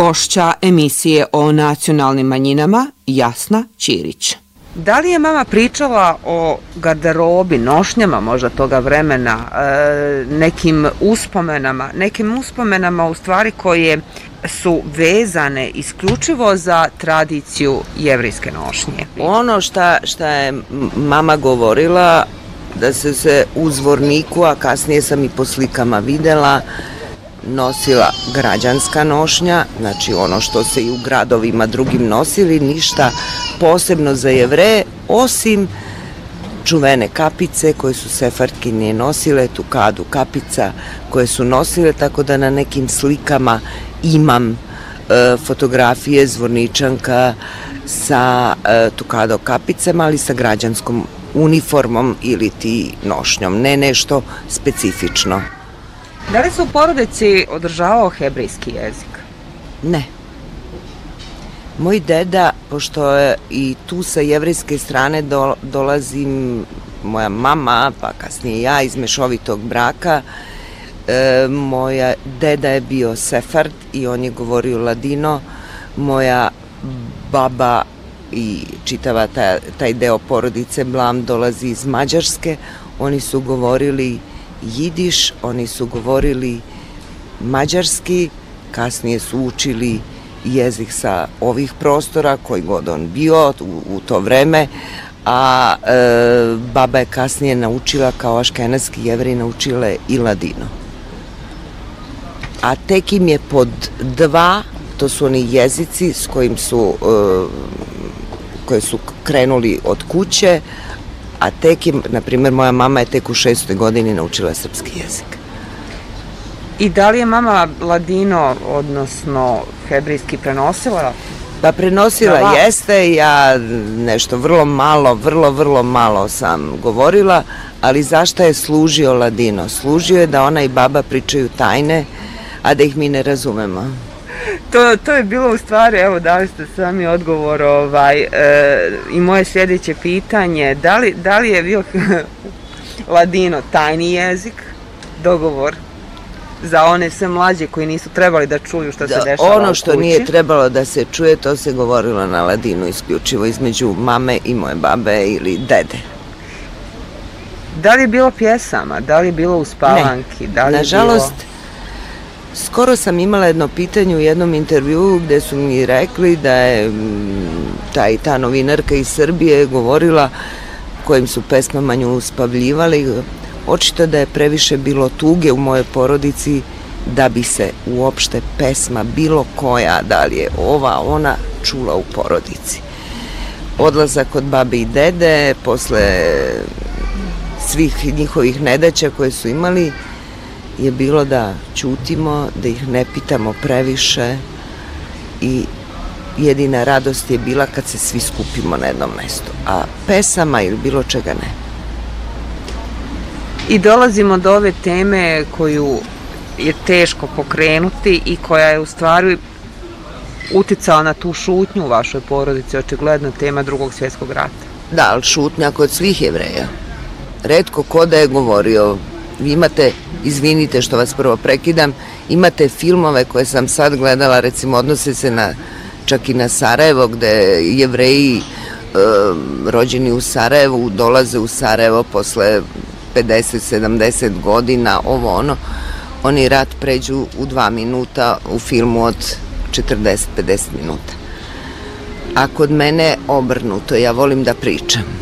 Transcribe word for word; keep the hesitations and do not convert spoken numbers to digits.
gošća emisije o nacionalnim manjinama Jasna Ćirić. Da li je mama pričala o garderobi, nošnjama možda toga vremena, nekim uspomenama, nekim uspomenama u stvari koje su vezane isključivo za tradiciju jevrejske nošnje? Ono šta, šta je mama govorila, da se se u Zvorniku, a kasnije sam i po slikama videla, nosila građanska nošnja, znači ono što se i u gradovima drugim nosili, ništa posebno za Jevreje, osim čuvene kapice koje su sefartkinje nosile, tukadu kapica koje su nosile, tako da na nekim slikama imam e, fotografije Zvorničanka sa e, tukado kapicama, ali sa građanskom uniformom ili ti nošnjom, ne nešto specifično. Da li se u porodici održavao hebrejski jezik? Ne. Moj deda, pošto je i tu sa jevrejske strane do, dolazim, moja mama, pa kasnije ja, iz mešovitog braka, e, moja deda je bio sefard i on je govorio ladino, moja baba i čitava taj, taj deo porodice Blam dolazi iz Mađarske, oni su govorili jidiš, oni su govorili mađarski, kasnije su učili jezik sa ovih prostora, koji god on bio u, u to vreme, a e, baba je kasnije naučila, kao aškenaski Jevrej, naučila je i ladino. A tek im je pod dva, to su oni jezici s kojim su, e, koje su krenuli od kuće, a tek je, na primjer, moja mama je tek u šestoj godini naučila srpski jezik. I da li je mama ladino, odnosno hebrejski, prenosila? Pa prenosila jeste, ja nešto vrlo malo, vrlo, vrlo malo sam govorila, ali zašto je služio ladino? Služio je da ona i baba pričaju tajne, a da ih mi ne razumemo. To, to je bilo u stvari, evo, dali ste sami odgovor, ovaj, e, i moje sljedeće pitanje, da li, da li je bio ladino tajni jezik, dogovor za one sve mlađe koji nisu trebali da čuju što da, se dešava ono što u kući? Nije trebalo da se čuje, to se govorilo na ladinu isključivo između mame i moje babe ili dede. Da li je bilo pjesama, da li je bilo uspavanki? Ne, da li nažalost, bilo... skoro sam imala jedno pitanje u jednom intervjuu gde su mi rekli da je ta i ta novinarka iz Srbije govorila kojim su pesmama nju uspavljivali. Očito da je previše bilo tuge u mojoj porodici da bi se uopšte pesma bilo koja, da li je ova, ona, čula u porodici. Odlazak kod babe i dede, posle svih njihovih nedaća koje su imali, je bilo da ćutimo, da ih ne pitamo previše i jedina radost je bila kad se svi skupimo na jednom mestu. A pesama ili bilo čega ne. I dolazimo do ove teme koju je teško pokrenuti i koja je u stvari uticala na tu šutnju u vašoj porodici, očigledno tema Drugog svjetskog rata. Da, ali šutnja kod svih Jevreja. Retko ko da je govorio. Vi imate, izvinite što vas prvo prekidam, imate filmove koje sam sad gledala, recimo odnose se na, čak i na Sarajevo, gde Jevreji e, rođeni u Sarajevu dolaze u Sarajevo posle pedeset sedamdeset godina, ovo ono, oni rat pređu u dva minuta u filmu od četrdeset pedeset minuta. A kod mene obrnuto, ja volim da pričam.